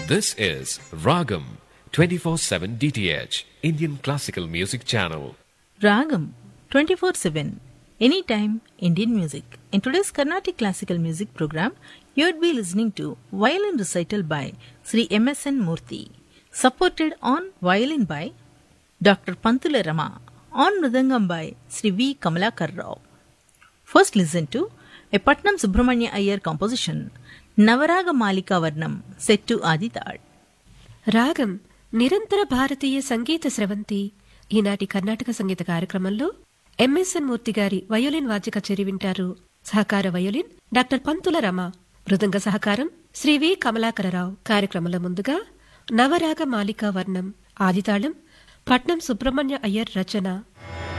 This is Ragam 24/7 DTH Indian Classical Music Channel. Ragam 24/7 Anytime Indian Music. In today's Carnatic Classical Music program, you would be listening to violin recital by Sri M.S.N. Murthy, supported on violin by Dr. Pantula Rama, on mridangam by Sri V. Kamalakar Rao. First listen to a Patnam Subramanya Iyer composition, Navaraga Malika Varnam, set to Aditad. రాగం నిరంతర భారతీయ సంగీత స్రవంతి. ఈనాటి కర్ణాటక సంగీత కార్యక్రమంలో MSN మూర్తి గారి violin వాద్య కచేరీ వింటారు. సహకార violin doctor పంతుల రమ, మృదంగ సహకారం శ్రీ వి కమలాకరరావు. కార్యక్రమంలో ముందుగా నవరాగ మాలికా వర్ణం, ఆదితాళం పట్నం సుబ్రహ్మణ్య అయ్యర్ రచన.